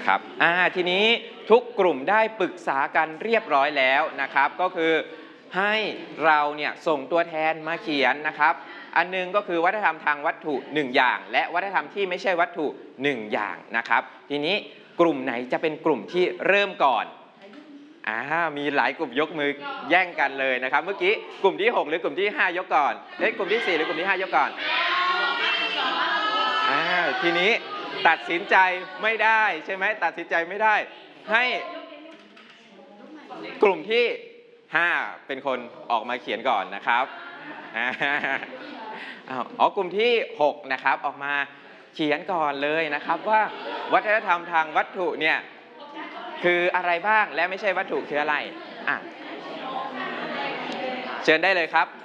นะครับทีนี้ทุกกลุ่มได้ปรึกษากันเรียบร้อยแล้วนะครับก็คือให้เราเนี่ยส่งตัวแทนมาเขียนนะครับอันนึงก็คือวัฒนธรรมทางวัตถุ1อย่างและวัฒนธรรมที่ไม่ใช่วัตถุ1อย่างนะครับทีนี้กลุ่มไหนจะเป็นกลุ่มที่เริ่มก่อนมีหลายกลุ่มยกมือแย่งกันเลยนะครับเมื่อกี้กลุ่มที่6หรือกลุ่มที่5ยกก่อนกลุ่มที่4หรือกลุ่มที่5ยกก่อนทีนี้ตัดสินใจไม่ได้ใช่ไหมตัดสินใจไม่ได้ให้กลุ่มที่5เป็นคนออกมาเขียนก่อนนะครับกลุ่มที่6นะครับออกมาเขียนก่อนเลยนะครับว่าวัฒนธรรมทางวัตถุเนี่ยคืออะไรบ้างและไม่ใช่วัตถุคืออะไรเชิญได้เลยครับ